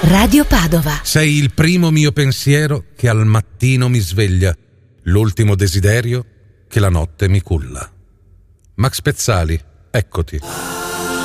Radio Padova. Sei il primo mio pensiero che al mattino mi sveglia, l'ultimo desiderio che la notte mi culla. Max Pezzali, eccoti.